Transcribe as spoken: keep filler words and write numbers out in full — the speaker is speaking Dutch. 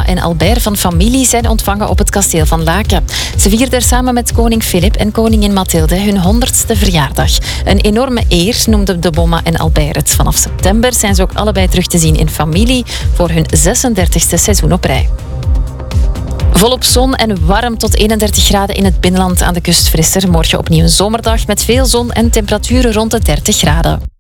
en Albert van familie zijn ontvangen op het kasteel van Laken. Ze vierden samen met koning Filip en koningin Mathilde hun honderdste verjaardag. Een enorme eer noemden de Bomma en Albert het. Vanaf september zijn ze ook allebei terug te zien in familie voor hun zesendertigste seizoen op rij. Volop zon en warm tot eenendertig graden in het binnenland, aan de kust frisser. Morgen opnieuw een zomerdag met veel zon en temperaturen rond de dertig graden.